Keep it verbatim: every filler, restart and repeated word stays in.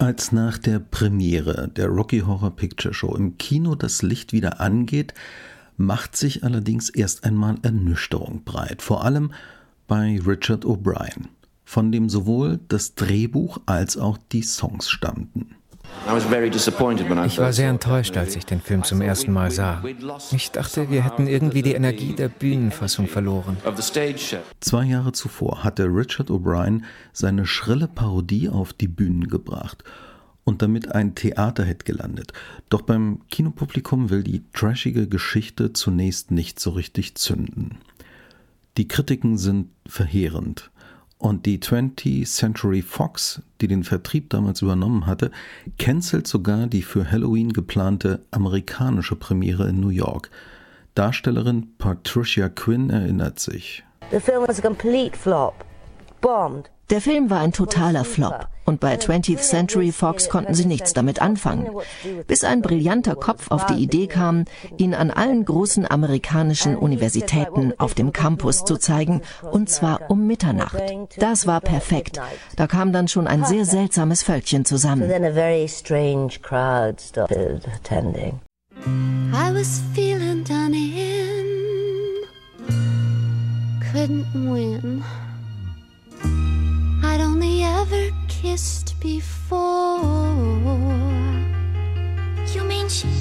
Als nach der Premiere der Rocky Horror Picture Show im Kino das Licht wieder angeht, macht sich allerdings erst einmal Ernüchterung breit. Vor allem bei Richard O'Brien, von dem sowohl das Drehbuch als auch die Songs stammten. Ich war sehr enttäuscht, als ich den Film zum ersten Mal sah. Ich dachte, wir hätten irgendwie die Energie der Bühnenfassung verloren. Zwei Jahre zuvor hatte Richard O'Brien seine schrille Parodie auf die Bühnen gebracht und damit ein Theaterhit gelandet. Doch beim Kinopublikum will die trashige Geschichte zunächst nicht so richtig zünden. Die Kritiken sind verheerend. Und die twentieth Century Fox, die den Vertrieb damals übernommen hatte, cancelt sogar die für Halloween geplante amerikanische Premiere in New York. Darstellerin Patricia Quinn erinnert sich. The film was a complete flop. Bombed. Der Film war ein totaler Flop und bei twentieth Century Fox konnten sie nichts damit anfangen, bis ein brillanter Kopf auf die Idee kam, ihn an allen großen amerikanischen Universitäten auf dem Campus zu zeigen, und zwar um Mitternacht. Das war perfekt. Da kam dann schon ein sehr seltsames Völkchen zusammen. Then a very strange crowd started attending. I was feeling done in, couldn't win. I'd only ever kissed before. You mean she